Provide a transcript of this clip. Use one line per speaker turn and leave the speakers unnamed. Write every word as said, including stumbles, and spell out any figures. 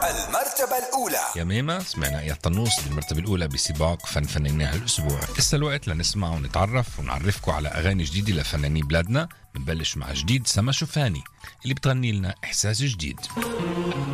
المرتبة الأولى.
يا ميمة سمعنا يا طنوس بالمرتبة الأولى بسباق فن فنانين هالأسبوع. لسه الوقت لنسمع ونتعرف ونعرفكم على أغاني جديدة لفنانين بلادنا. بنبلش مع جديد سما شوفاني اللي بتغني لنا إحساس جديد.